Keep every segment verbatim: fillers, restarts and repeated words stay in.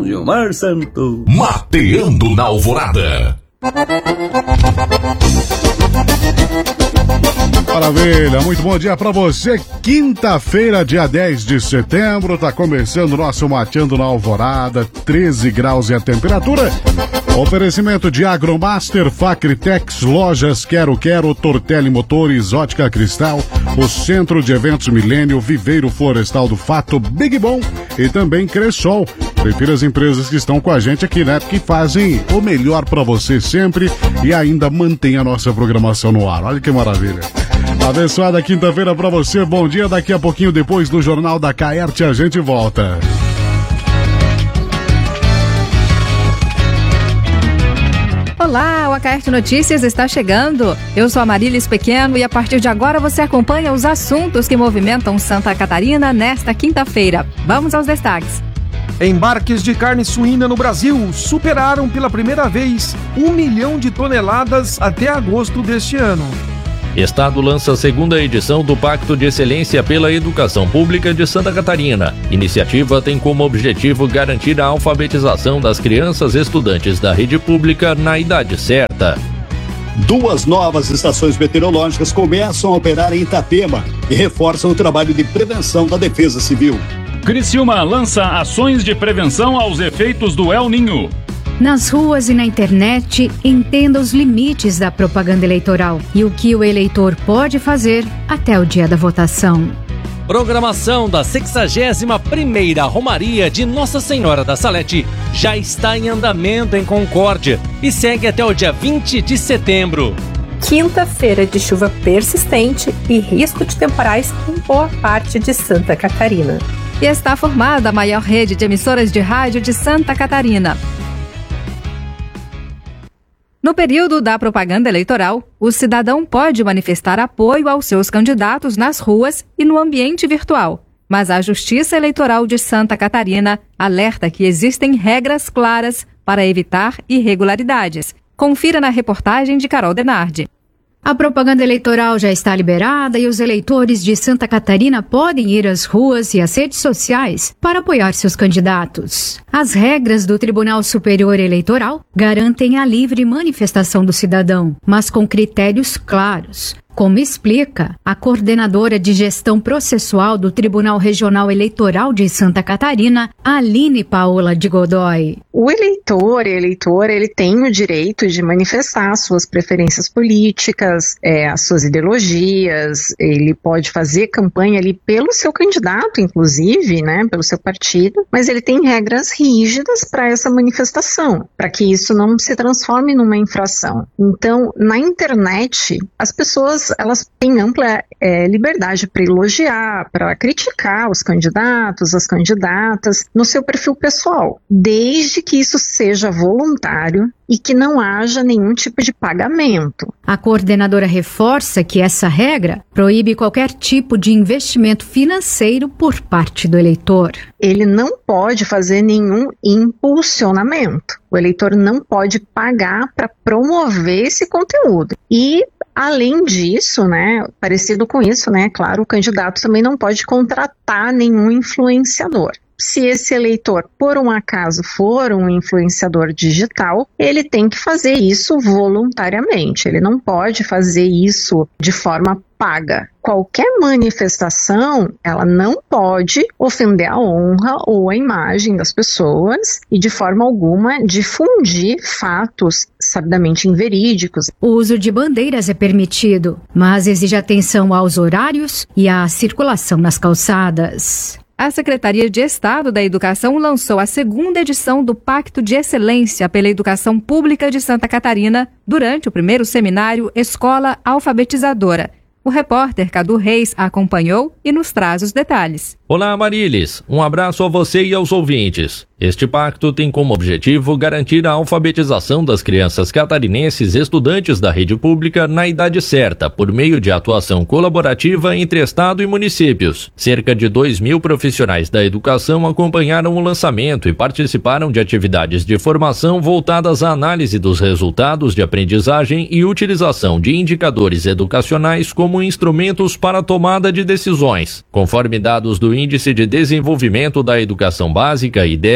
com Gilmar Santos. Mateando na Alvorada. Maravilha, muito bom dia pra você. Quinta-feira, dia dez de setembro, tá começando o nosso Mateando na Alvorada, treze graus e a temperatura. Oferecimento de Agromaster, Facritex, Lojas Quero Quero, Tortelli Motores, Ótica Cristal, o Centro de Eventos Milênio, Viveiro Florestal do Fato, Big Bom e também Cressol. Prefira as empresas que estão com a gente aqui, né? Que fazem o melhor pra você sempre e ainda mantém a nossa programação no ar. Olha que maravilha. Abençoada quinta-feira pra você, bom dia. Daqui a pouquinho, depois do Jornal da Caerte, a gente volta. Olá, o Acaerte Notícias está chegando. Eu sou a Marílis Pequeno e a partir de agora você acompanha os assuntos que movimentam Santa Catarina nesta quinta-feira. Vamos aos destaques. Embarques de carne suína no Brasil superaram pela primeira vez um milhão de toneladas até agosto deste ano. Estado lança a segunda edição do Pacto de Excelência pela Educação Pública de Santa Catarina. Iniciativa tem como objetivo garantir a alfabetização das crianças estudantes da rede pública na idade certa. Duas novas estações meteorológicas começam a operar em Itapema e reforçam o trabalho de prevenção da Defesa Civil. Criciúma lança ações de prevenção aos efeitos do El Niño. Nas ruas e na internet, entenda os limites da propaganda eleitoral e o que o eleitor pode fazer até o dia da votação. Programação da sexagésima primeira Romaria de Nossa Senhora da Salete já está em andamento em Concórdia e segue até o dia vinte de setembro. Quinta-feira de chuva persistente e risco de temporais em boa parte de Santa Catarina. E está formada a maior rede de emissoras de rádio de Santa Catarina. No período da propaganda eleitoral, o cidadão pode manifestar apoio aos seus candidatos nas ruas e no ambiente virtual. Mas a Justiça Eleitoral de Santa Catarina alerta que existem regras claras para evitar irregularidades. Confira na reportagem de Carol Denardi. A propaganda eleitoral já está liberada e os eleitores de Santa Catarina podem ir às ruas e às redes sociais para apoiar seus candidatos. As regras do Tribunal Superior Eleitoral garantem a livre manifestação do cidadão, mas com critérios claros. Como explica a coordenadora de gestão processual do Tribunal Regional Eleitoral de Santa Catarina, Aline Paola de Godoy. O eleitor, eleitor, ele tem o direito de manifestar suas preferências políticas, é, as suas ideologias, ele pode fazer campanha ali pelo seu candidato, inclusive, né, pelo seu partido, mas ele tem regras rígidas para essa manifestação, para que isso não se transforme numa infração. Então, na internet, as pessoas elas têm ampla é, liberdade para elogiar, para criticar os candidatos, as candidatas, no seu perfil pessoal, desde que isso seja voluntário e que não haja nenhum tipo de pagamento. A coordenadora reforça que essa regra proíbe qualquer tipo de investimento financeiro por parte do eleitor. Ele não pode fazer nenhum impulsionamento. O eleitor não pode pagar para promover esse conteúdo. E além disso, né, parecido com isso, né, claro, o candidato também não pode contratar nenhum influenciador. Se esse eleitor, por um acaso, for um influenciador digital, ele tem que fazer isso voluntariamente, ele não pode fazer isso de forma paga. Qualquer manifestação, ela não pode ofender a honra ou a imagem das pessoas e de forma alguma difundir fatos sabidamente inverídicos. O uso de bandeiras é permitido, mas exige atenção aos horários e à circulação nas calçadas. A Secretaria de Estado da Educação lançou a segunda edição do Pacto de Excelência pela Educação Pública de Santa Catarina durante o primeiro seminário Escola Alfabetizadora. O repórter Cadu Reis acompanhou e nos traz os detalhes. Olá, Marilis. Um abraço a você e aos ouvintes. Este pacto tem como objetivo garantir a alfabetização das crianças catarinenses estudantes da rede pública na idade certa, por meio de atuação colaborativa entre Estado e municípios. Cerca de dois mil profissionais da educação acompanharam o lançamento e participaram de atividades de formação voltadas à análise dos resultados de aprendizagem e utilização de indicadores educacionais como instrumentos para a tomada de decisões. Conforme dados do Índice de Desenvolvimento da Educação Básica, I D E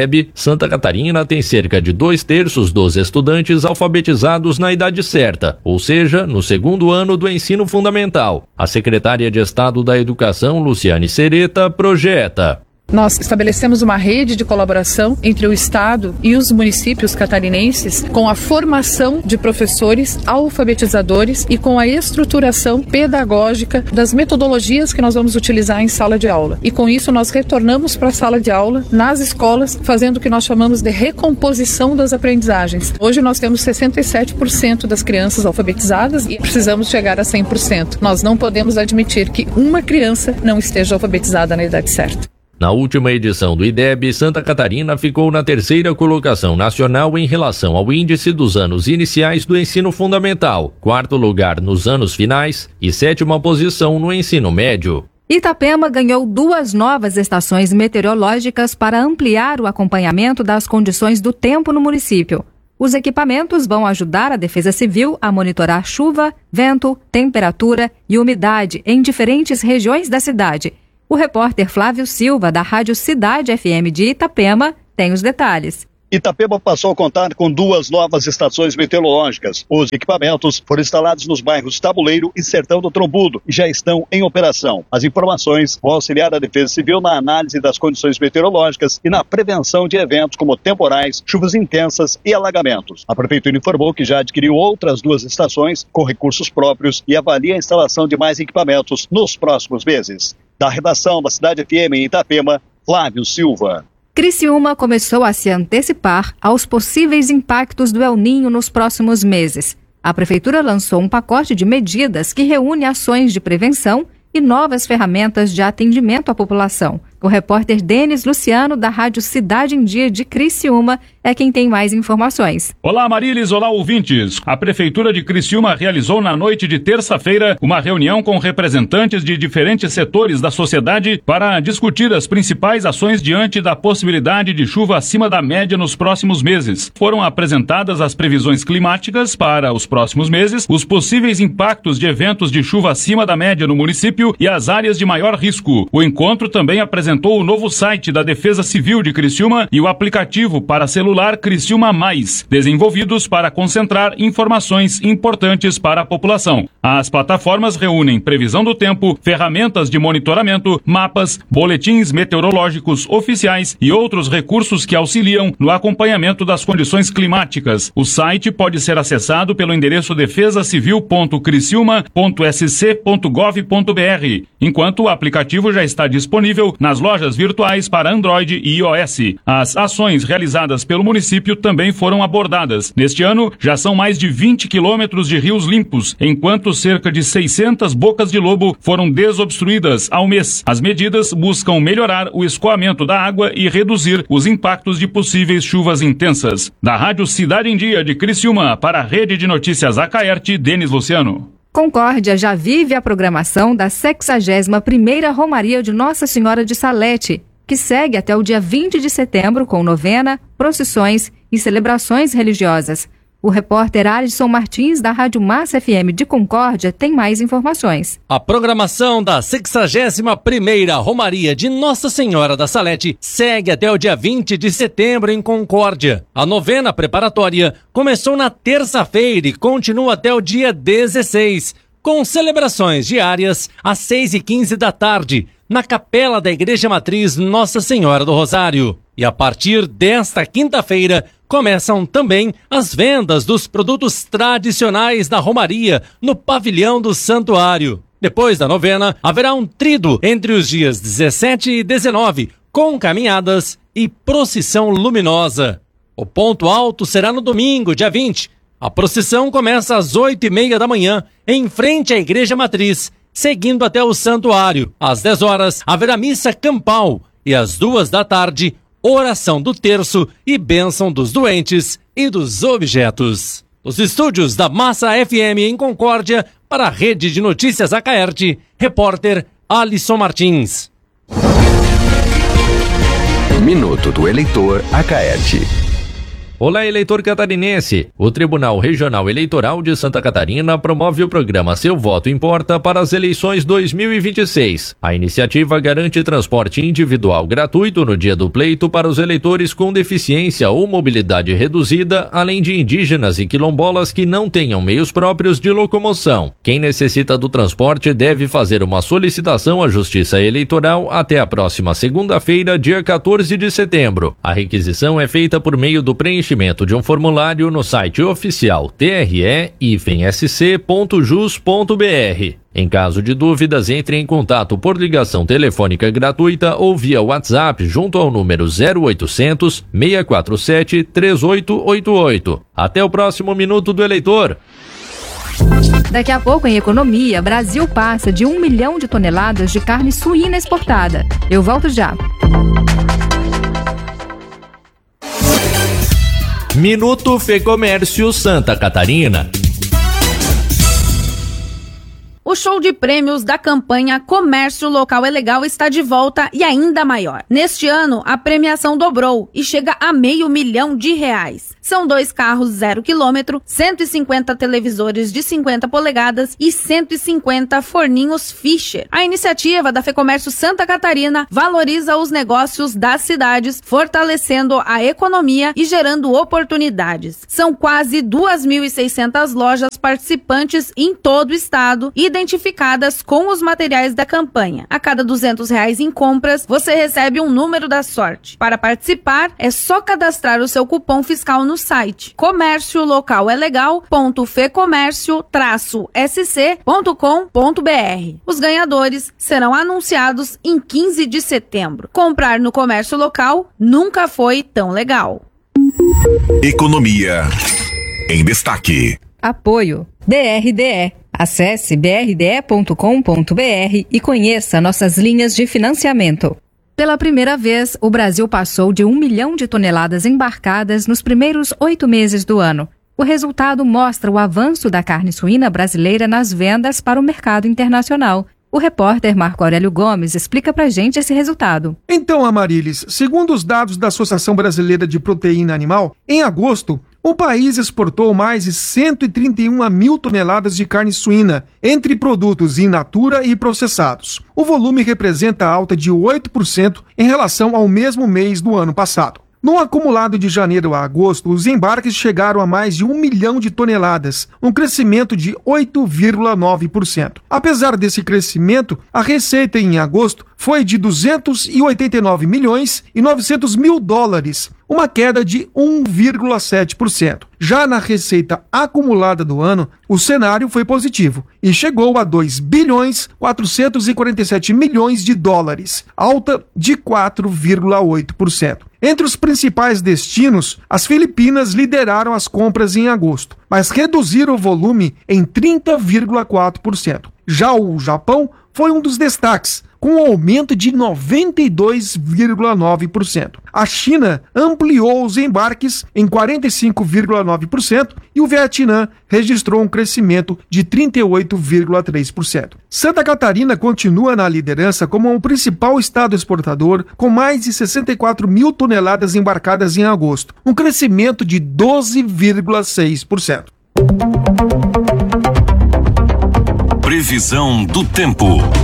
B, Santa Catarina tem cerca de dois terços dos estudantes alfabetizados na idade certa, ou seja, no segundo ano do ensino fundamental. A secretária de Estado da Educação, Luciane Sereta, projeta. Nós estabelecemos uma rede de colaboração entre o Estado e os municípios catarinenses com a formação de professores alfabetizadores e com a estruturação pedagógica das metodologias que nós vamos utilizar em sala de aula. E com isso nós retornamos para a sala de aula nas escolas, fazendo o que nós chamamos de recomposição das aprendizagens. Hoje nós temos sessenta e sete por cento das crianças alfabetizadas e precisamos chegar a cem por cento. Nós não podemos admitir que uma criança não esteja alfabetizada na idade certa. Na última edição do I D E B, Santa Catarina ficou na terceira colocação nacional em relação ao índice dos anos iniciais do ensino fundamental, quarto lugar nos anos finais e sétima posição no ensino médio. Itapema ganhou duas novas estações meteorológicas para ampliar o acompanhamento das condições do tempo no município. Os equipamentos vão ajudar a Defesa Civil a monitorar chuva, vento, temperatura e umidade em diferentes regiões da cidade. O repórter Flávio Silva, da Rádio Cidade F M de Itapema, tem os detalhes. Itapema passou a contar com duas novas estações meteorológicas. Os equipamentos foram instalados nos bairros Tabuleiro e Sertão do Trombudo e já estão em operação. As informações vão auxiliar a Defesa Civil na análise das condições meteorológicas e na prevenção de eventos como temporais, chuvas intensas e alagamentos. A Prefeitura informou que já adquiriu outras duas estações com recursos próprios e avalia a instalação de mais equipamentos nos próximos meses. Da redação da Cidade F M em Itapema, Flávio Silva. Criciúma começou a se antecipar aos possíveis impactos do El Niño nos próximos meses. A Prefeitura lançou um pacote de medidas que reúne ações de prevenção e novas ferramentas de atendimento à população. O repórter Denis Luciano, da Rádio Cidade em Dia de Criciúma, é quem tem mais informações. Olá, Marilis, olá, ouvintes. A Prefeitura de Criciúma realizou na noite de terça-feira uma reunião com representantes de diferentes setores da sociedade para discutir as principais ações diante da possibilidade de chuva acima da média nos próximos meses. Foram apresentadas as previsões climáticas para os próximos meses, os possíveis impactos de eventos de chuva acima da média no município e as áreas de maior risco. O encontro também apresentou apresentou o novo site da Defesa Civil de Criciúma e o aplicativo para celular Criciúma Mais, desenvolvidos para concentrar informações importantes para a população. As plataformas reúnem previsão do tempo, ferramentas de monitoramento, mapas, boletins meteorológicos oficiais e outros recursos que auxiliam no acompanhamento das condições climáticas. O site pode ser acessado pelo endereço defesa civil ponto criciúma ponto s c ponto gov ponto b r, enquanto o aplicativo já está disponível nas lojas virtuais para Android e iOS. As ações realizadas pelo município também foram abordadas. Neste ano, já são mais de vinte quilômetros de rios limpos, enquanto cerca de seiscentas bocas de lobo foram desobstruídas ao mês. As medidas buscam melhorar o escoamento da água e reduzir os impactos de possíveis chuvas intensas. Da Rádio Cidade em Dia de Criciúma, para a Rede de Notícias Acaerte, Denis Luciano. Concórdia já vive a programação da sexagésima primeira Romaria de Nossa Senhora de Salete, que segue até o dia vinte de setembro com novena, procissões e celebrações religiosas. O repórter Alisson Martins, da Rádio Massa F M de Concórdia, tem mais informações. A programação da sexagésima primeira Romaria de Nossa Senhora da Salete segue até o dia vinte de setembro em Concórdia. A novena preparatória começou na terça-feira e continua até o dia dezesseis, com celebrações diárias às seis e quinze da tarde, na capela da Igreja Matriz Nossa Senhora do Rosário. E a partir desta quinta-feira, começam também as vendas dos produtos tradicionais da Romaria no pavilhão do santuário. Depois da novena, haverá um tríduo entre os dias dezessete e dezenove, com caminhadas e procissão luminosa. O ponto alto será no domingo, dia vinte. A procissão começa às oito e meia da manhã, em frente à Igreja Matriz, seguindo até o santuário. Às dez horas, haverá missa campal e às duas da tarde, oração do terço e bênção dos doentes e dos objetos. Os estúdios da Massa F M em Concórdia, para a Rede de Notícias Acaerte, repórter Alisson Martins. Minuto do Eleitor Acaerte. Olá, eleitor catarinense! O Tribunal Regional Eleitoral de Santa Catarina promove o programa Seu Voto Importa para as eleições dois mil e vinte e seis. A iniciativa garante transporte individual gratuito no dia do pleito para os eleitores com deficiência ou mobilidade reduzida, além de indígenas e quilombolas que não tenham meios próprios de locomoção. Quem necessita do transporte deve fazer uma solicitação à Justiça Eleitoral até a próxima segunda-feira, dia quatorze de setembro. A requisição é feita por meio do preenchimento de um formulário no site oficial t r e dash s c ponto jus ponto b r. Em caso de dúvidas, entre em contato por ligação telefônica gratuita ou via WhatsApp junto ao número zero oitocentos, seis quatro sete, três oito oito oito. Até o próximo Minuto do Eleitor. Daqui a pouco, em economia, Brasil passa de um milhão de toneladas de carne suína exportada. Eu volto já. Minuto Fecomércio Santa Catarina. O show de prêmios da campanha Comércio Local é Legal está de volta e ainda maior. Neste ano, a premiação dobrou e chega a meio milhão de reais. São dois carros zero quilômetro, cento e cinquenta televisores de cinquenta polegadas e cento e cinquenta forninhos Fischer. A iniciativa da Fecomércio Santa Catarina valoriza os negócios das cidades, fortalecendo a economia e gerando oportunidades. São quase duas mil e seiscentas lojas participantes em todo o estado, identificadas com os materiais da campanha. A cada duzentos reais em compras, você recebe um número da sorte. Para participar, é só cadastrar o seu cupom fiscal no site comércio local é legal ponto fecomércio traço s c ponto com ponto b r. Os ganhadores serão anunciados em quinze de setembro. Comprar no comércio local nunca foi tão legal. Economia em destaque. Apoio B R D E. Acesse b r d e ponto com ponto b r e conheça nossas linhas de financiamento. Pela primeira vez, o Brasil passou de um milhão de toneladas embarcadas nos primeiros oito meses do ano. O resultado mostra o avanço da carne suína brasileira nas vendas para o mercado internacional. O repórter Marco Aurélio Gomes explica pra gente esse resultado. Então, Amarilis, segundo os dados da Associação Brasileira de Proteína Animal, em agosto, o país exportou mais de cento e trinta e uma mil toneladas de carne suína, entre produtos in natura e processados. O volume representa alta de oito por cento em relação ao mesmo mês do ano passado. No acumulado de janeiro a agosto, os embarques chegaram a mais de um milhão de toneladas, um crescimento de oito vírgula nove por cento. Apesar desse crescimento, a receita em agosto foi de duzentos e oitenta e nove milhões e novecentos mil dólares, uma queda de um vírgula sete por cento. Já na receita acumulada do ano, o cenário foi positivo e chegou a dois bilhões quatrocentos e quarenta e sete milhões de dólares, alta de quatro vírgula oito por cento. Entre os principais destinos, as Filipinas lideraram as compras em agosto, mas reduziram o volume em trinta vírgula quatro por cento. Já o Japão foi um dos destaques, com um aumento de noventa e dois vírgula nove por cento. A China ampliou os embarques em quarenta e cinco vírgula nove por cento e o Vietnã registrou um crescimento de trinta e oito vírgula três por cento. Santa Catarina continua na liderança como o principal estado exportador, com mais de sessenta e quatro mil toneladas embarcadas em agosto, um crescimento de doze vírgula seis por cento. Previsão do tempo.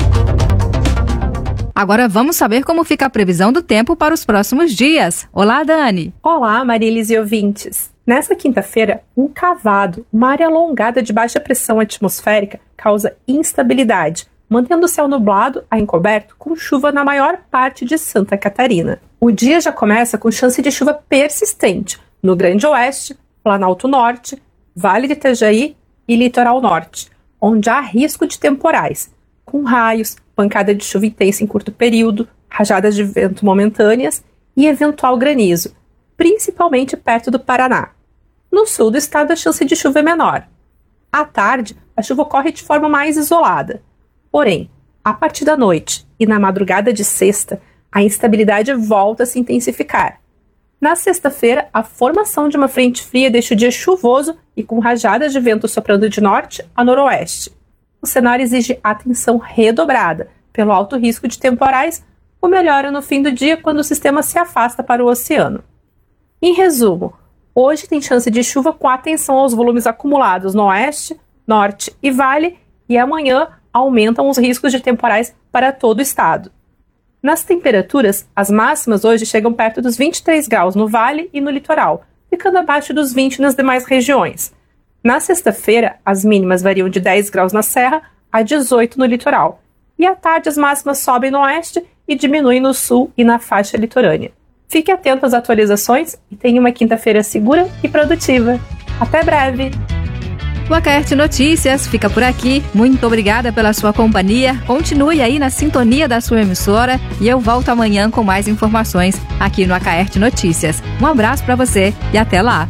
Agora vamos saber como fica a previsão do tempo para os próximos dias. Olá, Dani. Olá, Marilis e ouvintes. Nessa quinta-feira, um cavado, uma área alongada de baixa pressão atmosférica, causa instabilidade, mantendo o céu nublado a encoberto com chuva na maior parte de Santa Catarina. O dia já começa com chance de chuva persistente no Grande Oeste, Planalto Norte, Vale de Itajaí e Litoral Norte, onde há risco de temporais, com raios, pancada de chuva intensa em curto período, rajadas de vento momentâneas e eventual granizo, principalmente perto do Paraná. No sul do estado, a chance de chuva é menor. À tarde, a chuva ocorre de forma mais isolada. Porém, a partir da noite e na madrugada de sexta, a instabilidade volta a se intensificar. Na sexta-feira, a formação de uma frente fria deixa o dia chuvoso e com rajadas de vento soprando de norte a noroeste. O cenário exige atenção redobrada pelo alto risco de temporais, ou melhora no fim do dia quando o sistema se afasta para o oceano. Em resumo, Hoje tem chance de chuva com atenção aos volumes acumulados no oeste, norte e vale, e amanhã aumentam os riscos de temporais para todo o estado. Nas temperaturas, as máximas hoje chegam perto dos vinte e três graus no vale e no litoral, ficando abaixo dos vinte nas demais regiões. Na sexta-feira, as mínimas variam de dez graus na serra a dezoito no litoral, e à tarde as máximas sobem no oeste e diminuem no sul e na faixa litorânea. Fique atento às atualizações e tenha uma quinta-feira segura e produtiva. Até breve! O A K R T Notícias fica por aqui. Muito obrigada pela sua companhia. Continue aí na sintonia da sua emissora e eu volto amanhã com mais informações aqui no A K R T Notícias. Um abraço para você e até lá!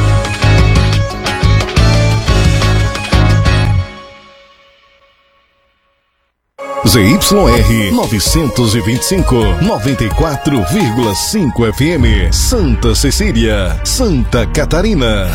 Z Y R novecentos e vinte e cinco, noventa e quatro vírgula cinco F M, Santa Cecília, Santa Catarina.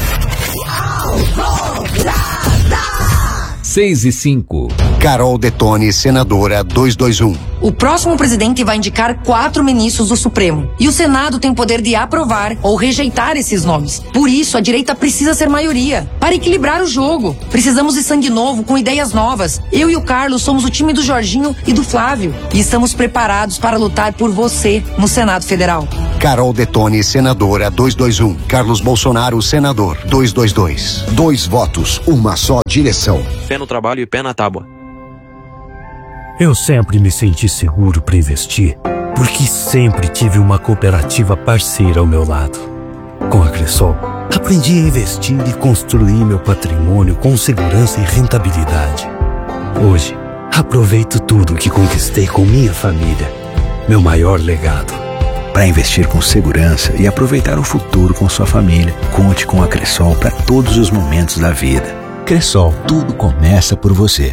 seis e cinco. Carol Detone, senadora duzentos e vinte e um. O próximo presidente vai indicar quatro ministros do Supremo. E o Senado tem o poder de aprovar ou rejeitar esses nomes. Por isso, a direita precisa ser maioria. Para equilibrar o jogo. Precisamos de sangue novo, com ideias novas. Eu e o Carlos somos o time do Jorginho e do Flávio. E estamos preparados para lutar por você no Senado Federal. Carol Detone, senadora duzentos e vinte e um. Carlos Bolsonaro, senador duzentos e vinte e dois. Dois votos, uma só direção. Pé no trabalho e pé na tábua. Eu sempre me senti seguro para investir, porque sempre tive uma cooperativa parceira ao meu lado. Com a Cressol, aprendi a investir e construir meu patrimônio com segurança e rentabilidade. Hoje, aproveito tudo que conquistei com minha família, meu maior legado. Para investir com segurança e aproveitar o futuro com sua família, conte com a Cressol para todos os momentos da vida. Cressol, tudo começa por você.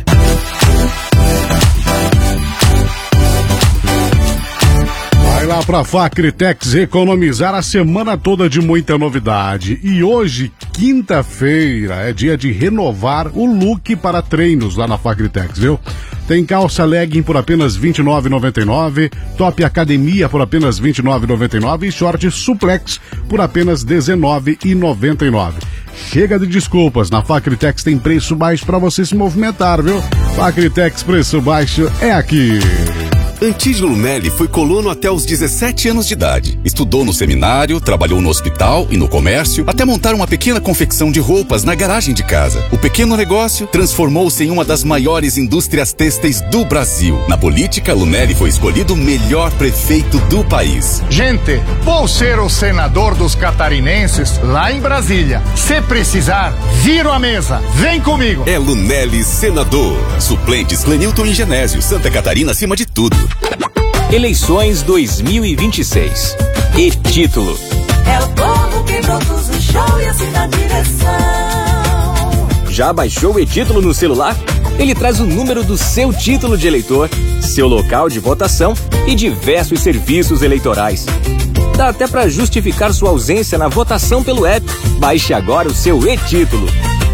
Vai lá pra Facritex economizar a semana toda de muita novidade. E hoje, quinta-feira, é dia de renovar o look para treinos lá na Facritex, viu? Tem calça legging por apenas vinte e nove reais e noventa e nove centavos, top academia por apenas vinte e nove reais e noventa e nove centavos e short suplex por apenas dezenove reais e noventa e nove centavos. Chega de desculpas, na Facritex tem preço baixo para você se movimentar, viu? Facritex, preço baixo é aqui. Antídio Lunelli foi colono até os dezessete anos de idade. Estudou no seminário, trabalhou no hospital e no comércio, até montar uma pequena confecção de roupas na garagem de casa. O pequeno negócio transformou-se em uma das maiores indústrias têxteis do Brasil. Na política, Lunelli foi escolhido o melhor prefeito do país. Gente, vou ser o senador dos catarinenses lá em Brasília. Se precisar, viro a mesa. Vem comigo. É Lunelli senador. Suplentes Clenilton e Genésio. Santa Catarina acima de tudo. Eleições dois mil e vinte e seis. E título. É o povo que produz o show e assim dá direção. Já baixou o e-título no celular? Ele traz o número do seu título de eleitor, seu local de votação e diversos serviços eleitorais. Dá até para justificar sua ausência na votação pelo app. Baixe agora o seu e-título.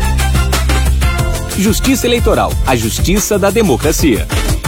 Justiça Eleitoral, a justiça da democracia.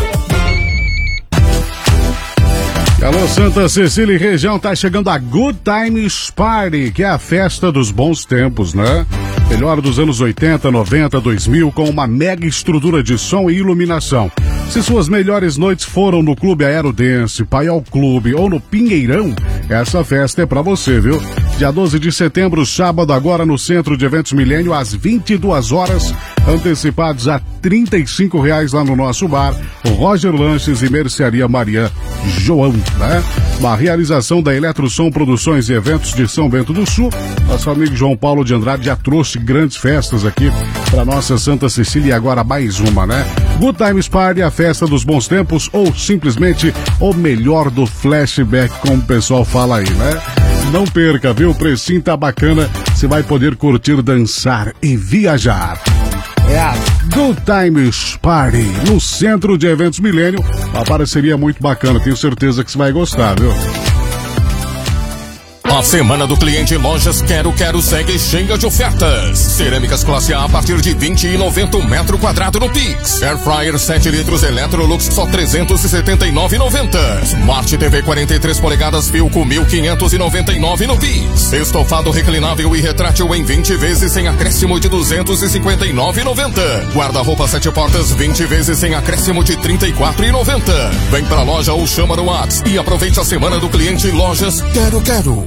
Alô, Santa Cecília e região, tá chegando a Good Times Party, que é a festa dos bons tempos, né? Melhor dos anos oitenta, noventa, dois mil, com uma mega estrutura de som e iluminação. Se suas melhores noites foram no Clube Aerodense, Paiol Clube ou no Pinheirão, essa festa é pra você, viu? Dia doze de setembro, sábado, agora no Centro de Eventos Milênio, às vinte e duas horas, antecipados a trinta e cinco reais lá no nosso bar, Roger Lanches e Mercearia Marian João, né? Uma realização da Eletrosom Produções e Eventos de São Bento do Sul. Nosso amigo João Paulo de Andrade já trouxe grandes festas aqui para nossa Santa Cecília e agora mais uma, né? Good Times Party, a festa dos bons tempos ou simplesmente o melhor do flashback, como o pessoal fala aí, né? Não perca, viu? O precinho tá bacana, você vai poder curtir, dançar e viajar. É a Good Times Party, no Centro de Eventos Milênio. Uma parceria muito bacana, tenho certeza que você vai gostar, viu? A semana do cliente Lojas Quero Quero segue cheia de ofertas. Cerâmicas classe A a partir de vinte e noventa o metro quadrado no Pix. Air Fryer sete litros Electrolux só trezentos e setenta e nove reais e noventa centavos. Smart T V quarenta e três polegadas Philco mil quinhentos e noventa e nove reais no Pix. Estofado reclinável e retrátil em vinte vezes sem acréscimo de duzentos e cinquenta e nove reais e noventa centavos. Guarda-roupa sete portas vinte vezes sem acréscimo de trinta e quatro reais e noventa centavos. Vem pra loja ou chama no WhatsApp e aproveite a semana do cliente Lojas Quero Quero.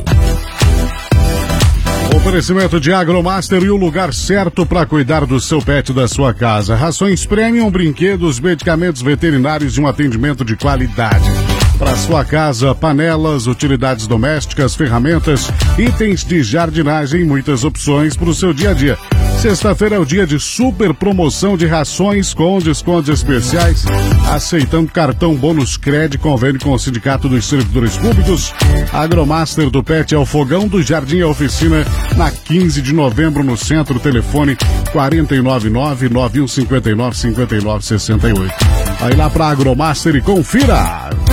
Oferecimento de Agromaster e o lugar certo para cuidar do seu pet da sua casa. Rações premium, brinquedos, medicamentos veterinários e um atendimento de qualidade. Para sua casa, panelas, utilidades domésticas, ferramentas, itens de jardinagem e muitas opções para o seu dia a dia. Sexta-feira é o dia de super promoção de rações com descontos especiais, aceitando cartão bônus crédito, convênio com o Sindicato dos Servidores Públicos. Agromaster do Pet é o fogão, do Jardim à Oficina, na quinze de novembro, no centro. Telefone quatro nove nove, nove um cinco nove, cinco nove seis oito. Aí lá para Agromaster e confira!